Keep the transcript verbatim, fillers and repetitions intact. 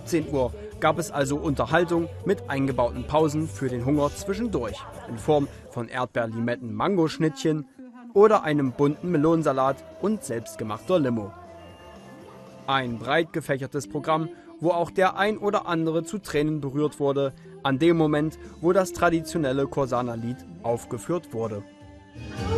siebzehn Uhr gab es also Unterhaltung mit eingebauten Pausen für den Hunger zwischendurch in Form von Erdbeer-Limetten-Mango-Schnittchen oder einem bunten Melonensalat und selbstgemachter Limo. Ein breit gefächertes Programm, wo auch der ein oder andere zu Tränen berührt wurde, an dem Moment, wo das traditionelle Korsana-Lied aufgeführt wurde.